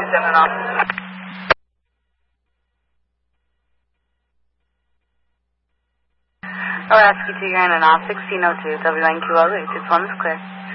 in and off. Alaska 2, you're in and off, 1602, WNQL, 6 1 is clear.